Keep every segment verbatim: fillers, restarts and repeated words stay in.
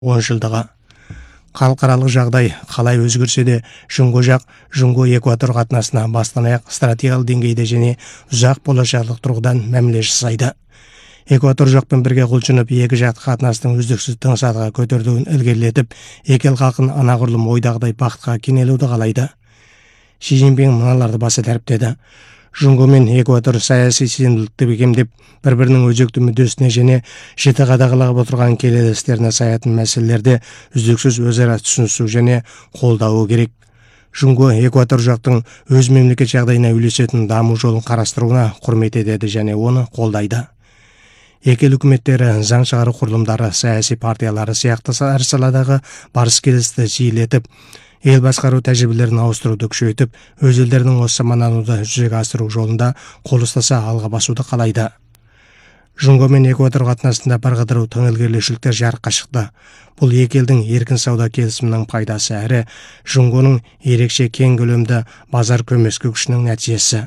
он жылдығы. Халықаралық жағдай қалай өзгерсе де, Жұңго жақ Жұңго-Экватор қатынасына бастан аяқ стратегиялық деңгейде және ұзақ болашақтық тұрғыдан мәміле жасайды. Экватор жақпен бірге құлшынып, екі жақты қатынастың үздіксіз тың сатыға көтерілуін ілгерілетіп, екі ел халқын анағұрлым ойдағыдай бақытқа кенелуді қалайды. Ши Цзиньпин мыналарды баса дәріптеді. Жұңго мен Экватор саяси сенімділікті бекемдеп, бір-бірінің өзекті мүддесіне және жіті қадағалап отырған келелі істеріне саятын мәселелерде үздіксіз өзара түсінісу және қолдауы керек. Жұңго Экватор жақтың өз мемлекет жағдайына үйлесетін даму жолын қарастыруына құрмет етеді және оны қолдайды. Екі ел үкіметтері, заң шығару құрылымдары, саяси партиялары сияқты әр саладағы барыс келісті жиілетіп, ел басқару тәжірибелерін ауыстыруды күшейтіп, өз елдерінің осы заманауды жүзеге асыру жолында қол ұстаса алға басуды қалайды. Жұңго мен Экватор қатынасында бірқатар тың ілгерілеушіліктер жарыққа шықты. Бұл екі елдің еркін сауда келісімінің пайдасы әрі Жұңгоның ерекше кең көлемді базар көмескі күшінің нәтижесі.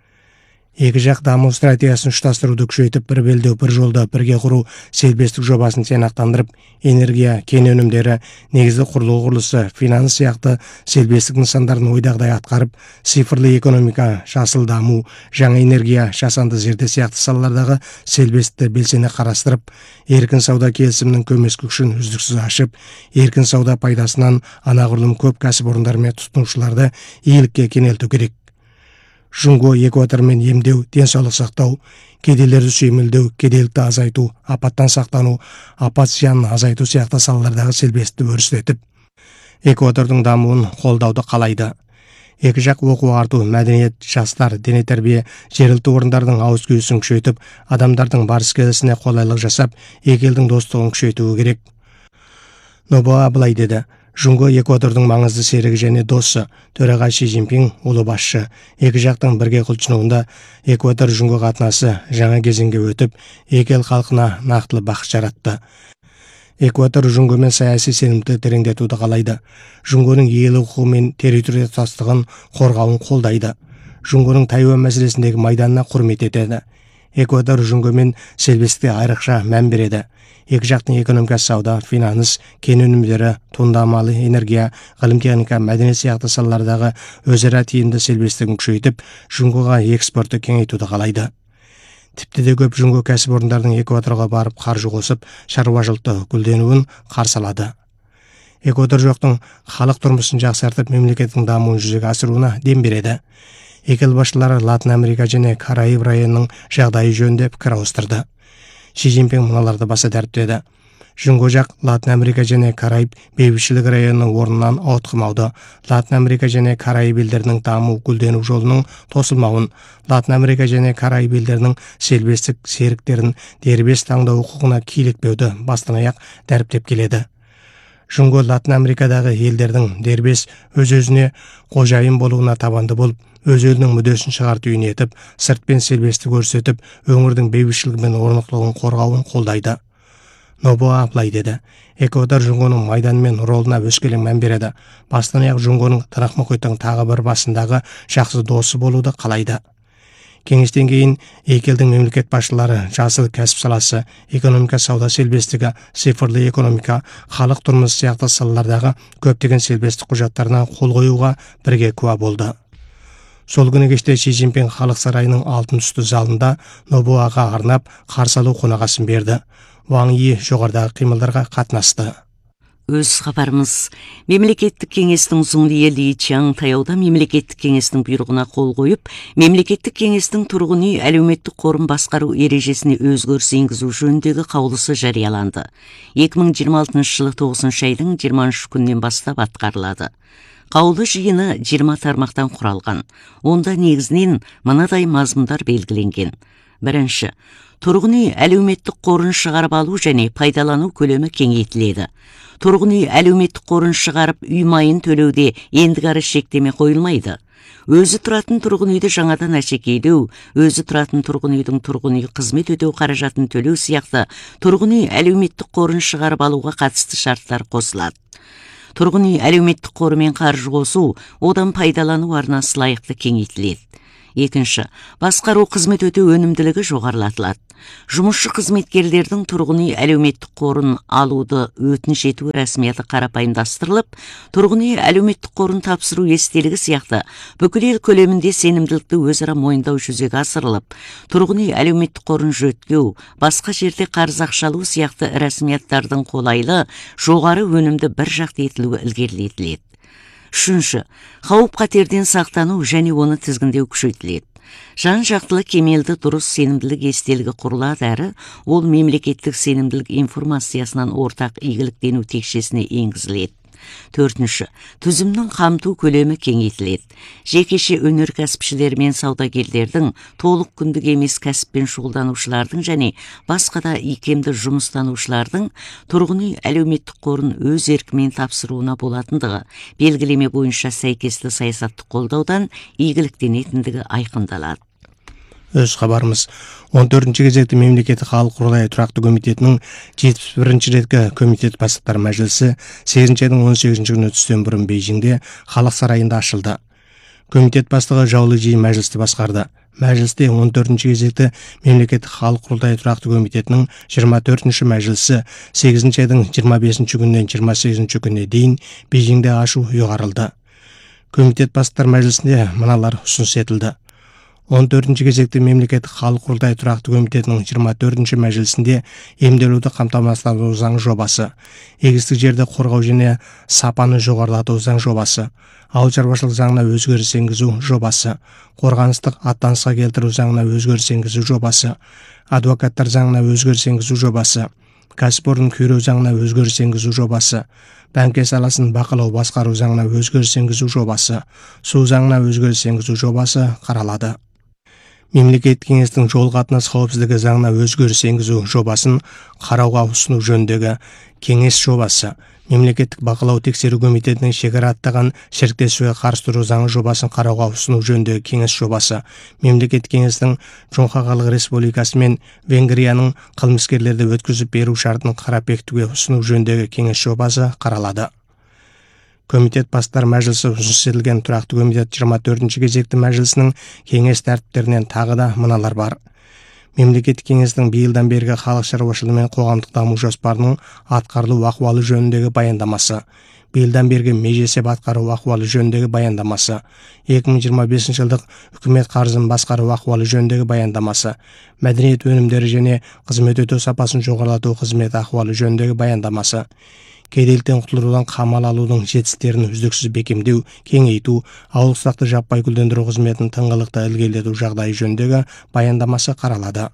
Екі жақ даму стратегиясын ұштастыруды күшейтіп, бір белдеу бір жолда бірге құру сербестік жобасын тиянақтандырып, энергия, кен өнімдері, негізді құрылғы құрылысы, финанс сияқты сербестік нысандарын ойдағыдай атқарып, цифрлы экономика, жасыл даму, жаңа энергия, жасанды зерде сияқты салалардағы сербестікті белсене қарастырып, еркін сауда келісімінің көмескі күшін үздіксіз ашып, еркін сауда пайдасынан анағұрлым көп кәсіпорындар мен тұтынушыларды иелікке кенелту керек. Жұңго Экватормен емдеу, денсаулық сақтау, кедейлерді сүйемелдеу, кедейлікті азайту, апаттан сақтану, апат зиянын азайту сияқты салалардағы сербестікті өрістетіп, Экватордың дамуын қолдауды қалайды. Екі жақ оқу арту, мәдениет, жастар, дене тәрбие, жергілікті орындардың ауыз күйісін күшейтіп, адамдардың барыс келісіне қолайлық жасап, екі елдің достығын күшейтуі керек. Нобуа былай деді. Жұңго Экватордың маңызды серігі және досы, төраға Ши Цзиньпин ұлы басшы. Екі жақтың бірге құлшынуында Экватор Жұңго қатынасы жаңа кезеңге өтіп, екі ел халқына нақтылы бақыт жаратты. Экватор Жұңгомен саяси сенімді тереңдетуді қалайды. Жұңгоның ел құқығы мен территория тұтастығын қорғауын қолдайды. Жұңгоның Тайвань мәселесіндегі майданына құрмет етеді. Экватор Жұңгомен сербестікке айрықша мән береді. Екі жақтың экономика, сауда, финанс, кен өнімдері, туындамалы энергия, ғылым техника, мәдениет сияқты салалардағы өзара тиімді сербестігін күшейтіп, Жұңгоға экспортты кеңейтуді қалайды. Тіпті де көп Жұңго кәсіпорындардың Экваторға барып қаржы қосып, шаруашылықты гүлденуін қарсы алады. Экватор жақтың халық тұрмысын жақсартып, мемлекеттің дамуын жүзеге асыруына дем береді. Екі ел басшылары Латын Америка және Караиб районының жағдайы жөнінде пікір ауыстырды. Ши Цзиньпин мыналарды баса дәріптеді. Жұңго жақ Латын Америка және Караиб бейбітшілік районының орнынан ауытқымауды, Латын Америка және Караиб елдерінің даму гүлдену жолының тосылмауын, Латын Америка және Караиб елдерінің сербестік серіктерін дербес таңдау құқығына килікпеуді бастан аяқ дәріптеп келеді. Жұңго Латын Америкадағы елдердің дербес өз-өзіне қожайын болуына табанды болып, өз елінің мүддесін шығарту етіп, сыртпен сербестік көрсетіп, өңірдің бейбітшілігі мен орнықтылығын қорғауын қолдайды. Нобуа былай деді. Экватор Жұңгоның майдан мен ролына өскелең мән береді. Бастан аяқ Жұңгоның Тынық мұхиттың тағы бір басындағы жақсы досы болуды қалайды. Кеңестен кейін екі елдің мемлекет басшылары жасыл кәсіп саласы, экономика, сауда сербестігі, цифрлы экономика, халық тұрмысы сияқты салалардағы көптеген сербестік құжаттарына қол қоюға бірге куә болды. Сол күні кеште Ши Цзиньпин халық сарайының алтын түсті залында Нобуаға арнап қарсы алу қонағасын берді. Ван Йи жоғарыдағы қимылдарға қатынасты. Өз хабарымыз. Мемлекеттік кеңестің Зуңли Ли Чаң таяуда мемлекеттік кеңестің бұйрығына қол қойып, мемлекеттік кеңестің тұрғын үй әлеуметтік қорын басқару ережесіне өзгеріс енгізу жөніндегі қаулысы жарияланды. екі мың жиырма алтыншы жылы тоғызыншы айдың жиырмасыншы күнінен бастап атқарылады. Қаулы жиыны жиырма тармақтан құралған. Онда негізінен мынадай мазмұндар белгіленген. Бірінші, тұрғын үй әлеуметтік қорын шығарып алу және пайдалану көлемі кеңейтіледі. Тұрғын үй әлеуметтік қорын шығарып, үй майын төлеуде ендігәрі шектеме қойылмайды. Өзі тұратын тұрғын үйді жаңадан әшекейлеу, өзі тұратын тұрғын үйдің тұрғын үй қызмет өтеу қаражатын төлеу сияқты тұрғын үй әлеуметтік қорын шығарып алуға қатысты шарттар қосылады. Тұрғын үй әлеуметтік қорымен қаржы қосу, одан пайдалану арнасы лайықты кеңейтіледі. Екінші, басқару қызмет өтеу өнімділігі жоғарылатылады. Жұмысшы қызметкерлердің тұрғын үй әлеуметтік қорын алуды өтініш ету рәсімияты қарапайымдастырылып, тұрғын үй әлеуметтік қорын тапсыру естелігі сияқты бүкіл ел көлемінде сенімділікті өзара мойындау жүзеге асырылып, тұрғын үй әлеуметтік қорын жөткеу, басқа жерде қарыз ақша алу сияқты рәсімияттардың қолайлы, жоғары өнімді бір жақты етілуі ілгерілетіледі. Үшінші, қауіп қатерден сақтану және оны тізгіндеу күшейтіледі. Жан-жақтылы кемелді дұрыс сенімділік естелігі құрылады әрі ол мемлекеттік сенімділік информациясынан ортақ игіліктену текшесіне енгізіледі. Төртінші, түзімнің қамту көлемі кеңейтіледі. Жекеше өнеркәсіпшілер мен саудагерлердің, толық күндік емес кәсіппен шұғылданушылардың және басқа да икемді жұмыстанушылардың тұрғын үй әлеуметтік қорын өз еркімен тапсыруына болатындығы, белгілеме бойынша сәйкесті саясатты қолдаудан игіліктенетіндігі айқындалады. Өз хабарымыз он төртінші кезекті мемлекеттік халық құрылтайы тұрақты комитетінің жетпіс бірінші реткі комитет бастықтар мәжілісі сегізінші айдың он сегізінші күні түстен бұрын Бейжіңде халық сарайында ашылды. Комитет бастығы Жаулы Жи мәжілісті басқарды. Мәжілісте он төртінші кезекті мемлекеттік халық құрылтайы тұрақты комитетінің жиырма төртінші мәжілісі сегізінші айдың жиырма бесінші күнінен жиырма сегізінші күніне дейін Бейжіңде ашу ұйғарылды. Комитет бастықтар мәжілісінде мыналар ұсыныс етілді. он төртінші кезекті мемлекеттік халық құрылтайы тұрақты комитетінің жиырма төртінші мәжілісінде емделуді қамтамасыз ету заң жобасы, егістік жерді қорғау және сапаны жоғарылату заң жобасы, ауыл шаруашылық заңына өзгеріс енгізу жобасы, қорғаныстық аттанысқа келтіру заңына өзгеріс енгізу жобасы, адвокаттар заңына өзгеріс енгізу жобасы, кәсіпорын күйреу заңына өзгеріс енгізу жобасы, бәңке саласын бақылау басқару заңына өзгеріс енгізу жобасы, су заңына өзгеріс енгізу жобасы қаралады. Мемлекеттік кеңестің жол қатынас қауіпсіздігі заңына өзгеріс енгізу жобасын қарауға ұсыну жөніндегі кеңес жобасы, мемлекеттік бақылау тексеру комитетінің шекара аттаған шеріктесуге қарсы тұру заңы жобасын қарауға ұсыну жөніндегі кеңес жобасы, мемлекеттік кеңестің Жоңқа Халық Республикасы мен Венгрияның қылмыскерлерді өткізіп беру шартын қарап бекітуге ұсыну жөніндегі кеңес жобасы қаралады. Комитет бастықтар мәжілісі ұсыныс етілген тұрақты комитет жиырма төртінші кезекті мәжілісінің кеңес тәртіптерінен тағы да мыналар бар. Мемлекеттік кеңестің биылдан бергі халық шаруашылығы мен қоғамдық даму жоспарының атқарылу ахуалы жөніндегі баяндамасы, биылдан бергі межесеп атқару ахуалы жөніндегі баяндамасы, екі мың жиырма бесінші жылдық үкімет қарызын басқару ахуалы жөніндегі баяндамасы, мәдениет өнімдері және қызмет өтеу сапасын жоғарылату қызмет ахуалы жөніндегі баяндамасы, кедейліктен құтылудан қамал алудың жетістіктерін үздіксіз бекемдеу, кеңейту, ауыл сақты жаппай гүлдендіру қызметін тыңғылықты ілгерілету жағдайы жөніндегі баяндамасы қаралады.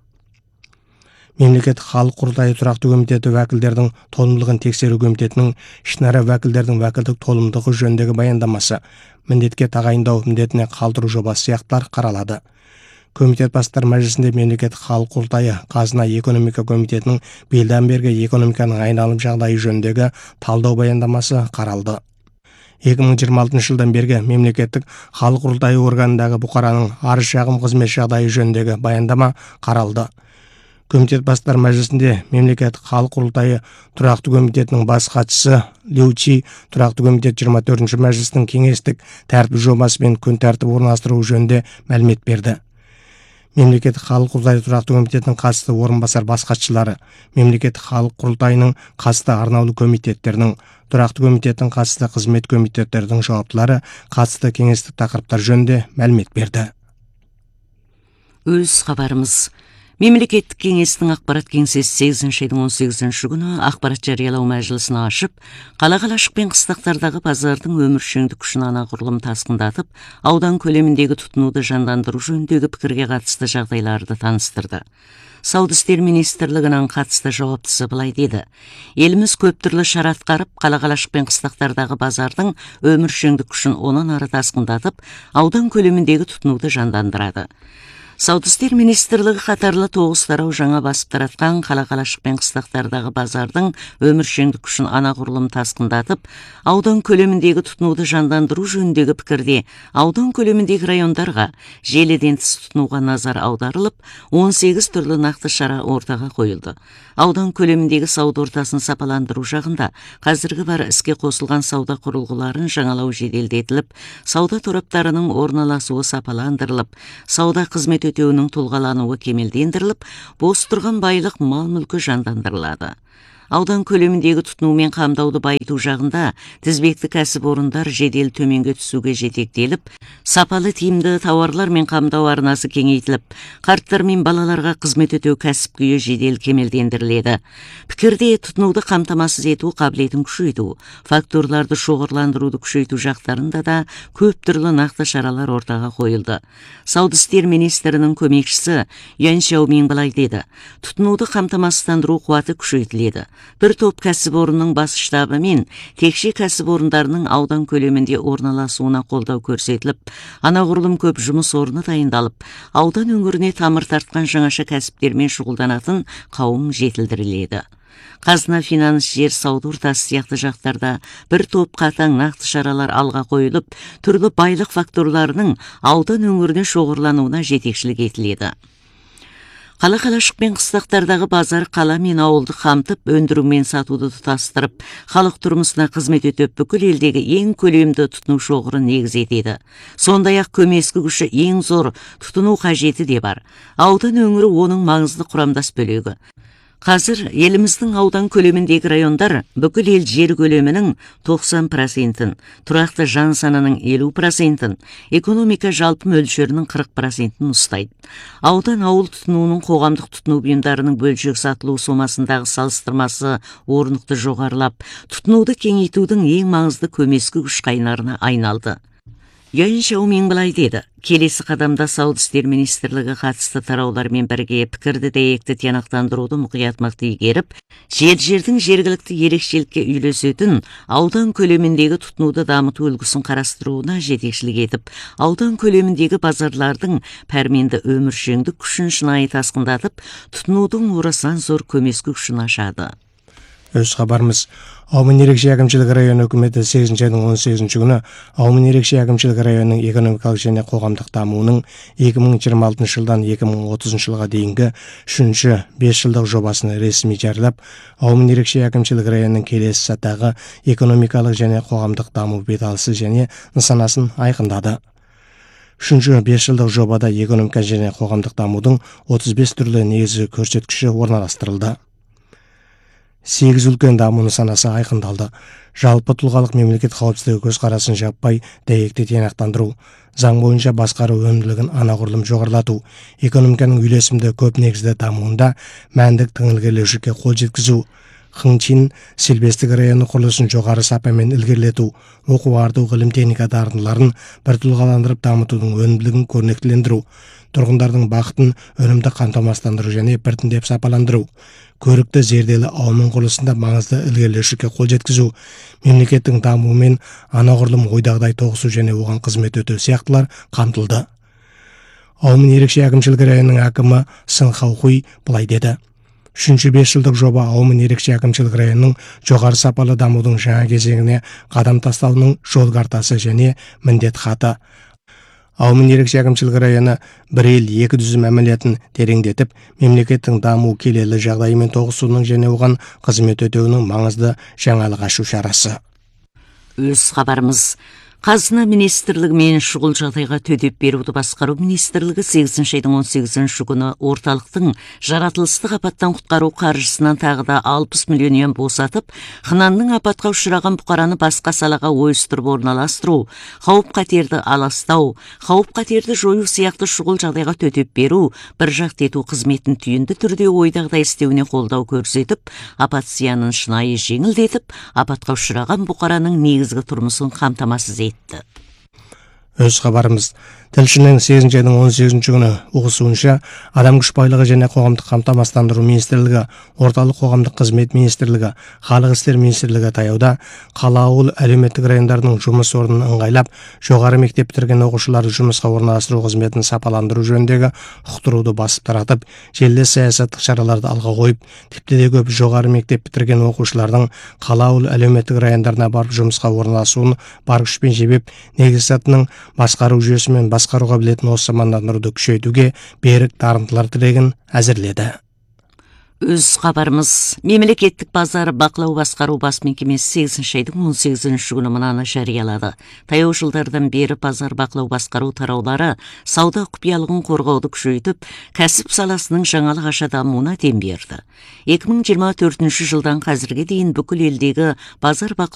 Мемлекеттік халық құрылтайы тұрақты комитеті уәкілдердің толымдылығын тексеру комитетінің ішінара уәкілдердің уәкілдік толымдығы жөніндегі баяндамасы, міндетке тағайындау міндетіне қалдыру жобасы сияқтылар қаралады. Комитет бастықтар мәжілісінде мемлекеттік халық құрылтайы қазына экономика комитетінің биылдан бергі экономиканың айналым жағдайы жөніндегі талдау баяндамасы қаралды. екі мың жиырма алтыншы жылдан бергі мемлекеттік халық құрылтайы органындағы бұқараның арыз шағым қызмет жағдайы жөніндегі баяндама қаралды. Комитет бастықтар мәжілісінде мемлекеттік халық құрылтайы тұрақты комитетінің бас хатшысы Лю Чи тұрақты комитет жиырма төртінші мәжілісінің кеңестік тәртіп жобасы мен күн тәртібі орналастыру жөнінде мәлімет берді. Мемлекеттік халық құрылтайы тұрақты комитетінің қатысты орынбасар бас хатшылары, мемлекеттік халық құрылтайының қатысты арнаулы комитеттерінің, тұрақты комитеттің қатысты қызмет комитеттердің жауаптылары қатысты кеңестік тақырыптар жөнінде мәлімет берді. Өз хабарымыз. Мемлекеттік кеңестің ақпарат кеңсесі сегізінші айдың он сегізінші күні ақпарат жариялау мәжілісін ашып, қала-қалашық пен қыстақтардағы базардың өміршеңдік күшін анағұрлым тасқындатып, аудан көлеміндегі тұтынуды жандандыру жөніндегі пікірге қатысты жағдайларды таныстырды. Сауда істер министрлігінің қатысты жауаптысы былай деді: еліміз көп түрлі шара атқарып, қала-қалашық пен қыстақтардағы базардың өміршеңдік күшін онан ары тасқындатып, аудан көлеміндегі тұтынуды жандандырады. Сауда істер министрлігі қатарлы тоғыз тарау жаңа басып таратқан қала қалашық пен қыстақтардағы базардың өміршеңдік күшін анағұрлым тасқындатып, аудан көлеміндегі тұтынуды жандандыру жөніндегі пікірде аудан көлеміндегі райондарға желіден тыс тұтынуға назар аударылып, он сегіз түрлі нақты шара ортаға қойылды. Аудан көлеміндегі сауда ортасын сапаландыру жағында қазіргі бар іске қосылған сауда құрылғыларын жаңалау жеделдетіліп, сауда тораптарының орналасуы сапаландырылып, сауда қызмет өтеуінің тұлғалануы кемелдендіріліп, бос тұрған байлық мал мүлкі жандандырылады. Аудан көлеміндегі тұтынумен қамдауды байыту жағында тізбекті кәсіпорындар жедел төменге түсуге жетектеліп, сапалы тиімді тауарлар мен қамдау арнасы кеңейтіліп, қарттар мен балаларға қызмет өтеу кәсіп күйі жедел кемелдендіріледі. Пікірде тұтынуды қамтамасыз ету қабілетін күшейту, факторларды шоғырландыруды күшейту жақтарында да көп түрлі нақты шаралар ортаға қойылды. Сауда істер министрінің көмекшісі Ян Шаумин былай деді: тұтынуды қамтамасыздандыру қуаты күшейтіледі. Бір топ кәсіпорынның бас штабы мен текше кәсіпорындарының аудан көлемінде орналасуына қолдау көрсетіліп, анағұрлым көп жұмыс орны дайындалып, аудан өңіріне тамыр тартқан жаңаша кәсіптермен шұғылданатын қауым жетілдіріледі. Қазына, финанс, жер, сауда ортасы сияқты жақтарда бір топ қатаң нақты шаралар алға қойылып, түрлі байлық факторларының аудан өңіріне шоғырлануына жетекшілік етіледі. Қала қалашық пен қыстақтардағы базар қала мен ауылды қамтып, өндіру мен сатуды тұтастырып, халық тұрмысына қызмет етіп, бүкіл елдегі ең көлемді тұтыну шоғырын негіз етеді. Сондай-ақ көмескі күші ең зор тұтыну қажеті де бар. Аудан өңірі оның маңызды құрамдас бөлігі. Қазір еліміздің аудан көлеміндегі райондар бүкіл ел жер көлемінің тоқсан процентін, тұрақты жан санының елу процентін, экономика жалпы мөлшерінің қырық процентін ұстайды. Аудан ауыл тұтынуының қоғамдық тұтыну бұйымдарының бөлшек сатылу сомасындағы салыстырмасы орнықты жоғарылап, тұтынуды кеңейтудің ең маңызды көмескі күш қайнарына айналды. Ян Шаумин былай деді: келесі қадамда Сауда істер министрлігі қатысты тараулармен бірге пікірді дәйекті тиянақтандыруды мұқиятмақты игеріп, жер-жердің жергілікті ерекшелікке үйлесетін аудан көлеміндегі тұтынуды дамыту үлгісін қарастыруына жетекшілік етіп, аудан көлеміндегі базарлардың пәрменді өміршеңдік күшін шынайы тасқындатып, тұтынудың орасан зор көмескі күшін ашады. Өз хабарымыз: Аумын ерекше әкімшілік районы үкіметі сегізінші айдың он сегізінші күні Аумын ерекше әкімшілік районының экономикалық және қоғамдық дамуының екі мың жиырма алтыншы жылдан екі мың отызыншы жылға дейінгі үшінші бес жылдық жобасын ресми жариялап, Аумын ерекше әкімшілік районының келесі сатыдағы экономикалық және қоғамдық даму беталысы және нысанасын айқындады. Үшінші бес жылдық жобада экономика және қоғамдық дамудың отыз бес түрлі негізгі көрсеткіші орналастырылды. сегіз үлкен даму нысанасы айқындалды. Жалпы тұлғалық мемлекет қауіпсіздігі көзқарасын жаппай дәйекті тиянақтандыру, заң бойынша басқару өнімділігін анағұрлым жоғарылату, экономиканың үйлесімді көп негізді дамуында мәндік тыңылгерлеушілікке қол жеткізу, Хыңчин Селбестік районы құрылысын жоғары сапамен ілгерілету, оқу арту ғылым техника дарындыларын бір тұлғаландырып дамытудың өнімділігін көрнектілендіру, тұрғындардың бақытын өнімді қамтамасыздандыру және біртіндеп сапаландыру, көрікті зерделі ауылның құрылысында маңызды ілгерілеушілікке қол жеткізу, мемлекеттің дамуымен анағұрлым ойдағыдай тоғысу және оған қызмет өтеу сияқтылар қамтылды. Аумын ерекше әкімшілік районының әкімі Сын Хаухуй былай деді: Үшінші бес жылдық жоба Аумын ерекше әкімшілік районының жоғары сапалы дамудың жаңа кезеңіне қадам тастауының жол картасы және міндет хаты. Аумын ерекше әкімшілік районы бір ел екі түзім әмілетін тереңдетіп, мемлекеттің даму келелі жағдайымен тоғысуының және оған қызмет өтеуінің маңызды жаңалық ашу шарасы. Өз хабарымыз: Қазына министрлігі мен шұғыл жағдайға төтеп беруді басқару министрлігі сегізінші айдың он сегізінші күні орталықтың жаратылыстық апаттан құтқару қаржысынан тағы да алпыс миллион ен босатып, Хынанның апатқа ұшыраған бұқараны басқа салаға ойыстырып орналастыру, қауіп қатерді аластау, қауіп қатерді жою сияқты шұғыл жағдайға төтеп беру, бір жақты ету қызметін түйінді түрде ойдағыдай істеуіне қолдау көрсетіп, апат зиянын шынайы жеңілдетіп, апатқа ұшыраған бұқараның негізгі тұрмысын қамтамасыз етті. Өз хабарымыз тілшінің сегізінші айдың он сегізінші күні ұғысуынша Адам күш байлығы және қоғамдық қамтамасыздандыру министрлігі, орталық қоғамдық қызмет министрлігі, халық істер министрлігі таяуда қала ауыл әлеуметтік райондарының жұмыс орнын ыңғайлап, жоғары мектеп бітірген оқушыларды жұмысқа орналастыру қызметін сапаландыру жөніндегі ұқтыруды басып таратып, желілес саясаттық шараларды алға қойып, тіпті де көп жоғары мектеп бітірген оқушылардың қала ауыл әлеуметтік райондарына барып жұмысқа орналасуын бар күшпен жебеп, негізгі сатының басқару жүйесі мен басқаруға білетін осы мамандандыруды күшейтуге берік дарындылар тірегін әзірледі. Өз хабарымыз мемлекеттік базар бақылау басқару бас мекемесі сегізінші айдың он сегізінші күні мынаны жариялады. Таяу жылдардан бері базар бақылау басқару тараулары сауда құпиялығын қорғауды күшейтіп, кәсіп саласының жаңалық аша дамуына дем берді. екі мың жиырма төртінші жылдан қазірге дейін бүкіл елдегі базар бақылау